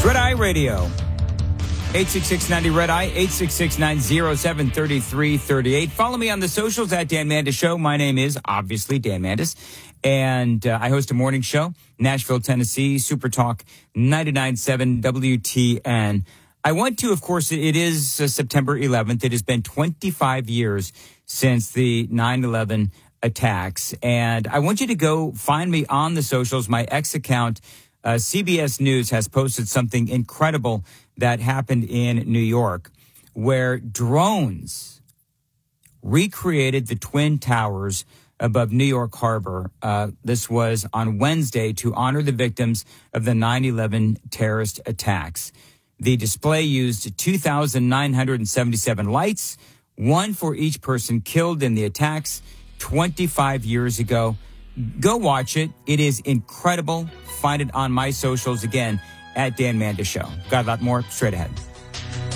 Red Eye Radio. 866-90 Red Eye, 866-907-3338. Follow me on the socials at Dan Mandis Show. My name is obviously Dan Mandis, and I host a morning show, Nashville, Tennessee, Super Talk 99.7 WTN. I want to, of course, it is September 11th. It has been 25 years since the 9/11 attacks, and I want you to go find me on the socials. My X account, CBS News, has posted something incredible that happened in New York, where drones recreated the Twin Towers above New York Harbor. This was on Wednesday to honor the victims of the 9/11 terrorist attacks. The display used 2,977 lights, one for each person killed in the attacks 25 years ago. Go watch it. It is incredible. Find it on my socials again at Dan Mandis Show. Got a lot more straight ahead.